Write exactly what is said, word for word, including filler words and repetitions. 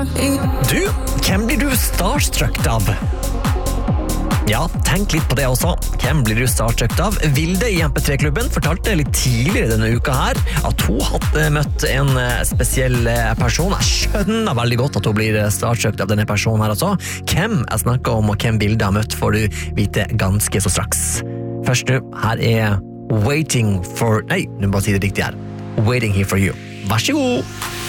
Du, hvem blir du starstruck av? Ja, tenk litt på det også. Hvem blir du starstruck av? Vilde i M P tre-klubben fortalte litt tidligere denne uka her at hun hadde møtt en spesiell person. Jeg skjønner veldig godt at hun blir starstruck av denne personen her også. Hvem jeg snakker om og hvem Vilde har møtt får du vite ganske så straks. Først nå, her er Waiting for... Nei, nå må jeg si det riktig her. Waiting here for you. Vær så god!